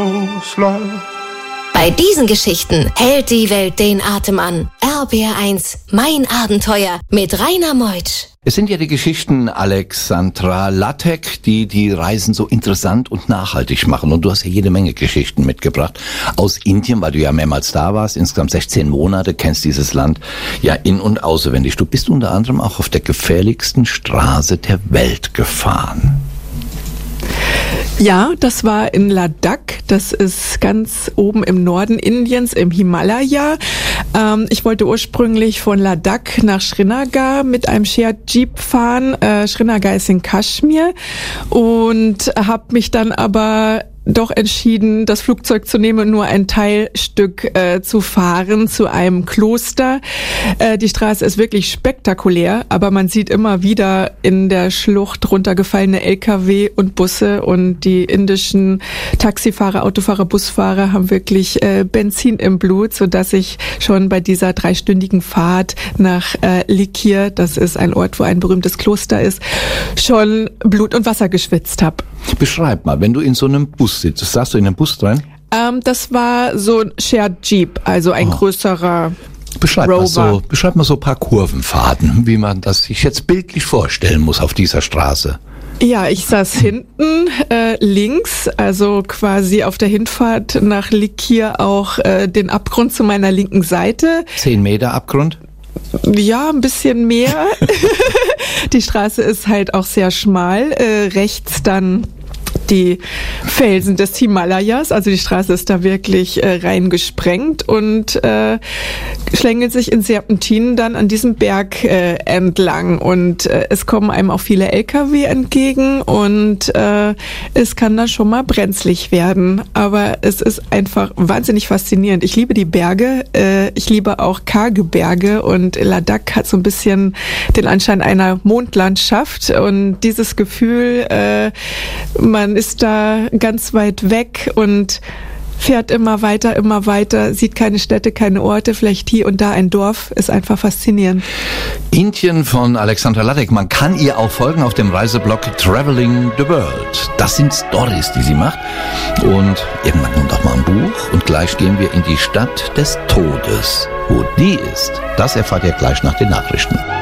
Bei diesen Geschichten hält die Welt den Atem an. RBR1, mein Abenteuer mit Rainer Meutsch. Es sind ja die Geschichten Alexandra Lattek, die Reisen so interessant und nachhaltig machen. Und du hast ja jede Menge Geschichten mitgebracht aus Indien, weil du ja mehrmals da warst. Insgesamt 16 Monate, kennst dieses Land ja in- und auswendig. Du bist unter anderem auch auf der gefährlichsten Straße der Welt gefahren. Ja, das war in Ladakh. Das ist ganz oben im Norden Indiens, im Himalaya. Ich wollte ursprünglich von Ladakh nach Srinagar mit einem Shared Jeep fahren. Srinagar ist in Kaschmir und habe mich dann aber doch entschieden, das Flugzeug zu nehmen und nur ein Teilstück zu fahren zu einem Kloster. Die Straße ist wirklich spektakulär, aber man sieht immer wieder in der Schlucht runtergefallene LKW und Busse, und die indischen Taxifahrer, Autofahrer, Busfahrer haben wirklich Benzin im Blut, sodass ich schon bei dieser 3-stündigen Fahrt nach Likir, das ist ein Ort, wo ein berühmtes Kloster ist, schon Blut und Wasser geschwitzt habe. Beschreib mal, wenn du in so einem Bus sitzt, saßt du in einem Bus drin? Das war so ein Shared Jeep, also ein größerer Beschreib Rover. mal so ein paar Kurvenfahrten, wie man das sich jetzt bildlich vorstellen muss auf dieser Straße. Ja, ich saß hinten links, also quasi auf der Hinfahrt nach Likir auch den Abgrund zu meiner linken Seite. 10 Meter Abgrund? Ja, ein bisschen mehr. Die Straße ist halt auch sehr schmal. Rechts dann die Felsen des Himalayas, also die Straße ist da wirklich reingesprengt und schlängelt sich in Serpentinen dann an diesem Berg entlang, und es kommen einem auch viele LKW entgegen, und es kann dann schon mal brenzlig werden, aber es ist einfach wahnsinnig faszinierend. Ich liebe die Berge, ich liebe auch karge Berge, und Ladakh hat so ein bisschen den Anschein einer Mondlandschaft, und dieses Gefühl, man ist da ganz weit weg und fährt immer weiter, sieht keine Städte, keine Orte, vielleicht hier und da ein Dorf, ist einfach faszinierend. Indien von Alexandra Lattek. Man kann ihr auch folgen auf dem Reiseblog Traveling the World. Das sind Stories, die sie macht. Und irgendwann kommt auch mal ein Buch. Und gleich gehen wir in die Stadt des Todes. Wo die ist, das erfahrt ihr gleich nach den Nachrichten.